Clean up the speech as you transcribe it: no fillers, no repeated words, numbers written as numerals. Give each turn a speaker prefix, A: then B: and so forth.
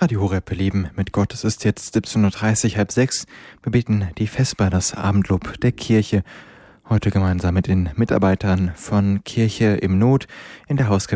A: Radio Horeb, Leben mit Gott. Es ist jetzt 17.30 Uhr, halb sechs. Wir beten die Vesper, das Abendlob der Kirche. Heute gemeinsam mit den Mitarbeitern von Kirche im Not in der Hauskapelle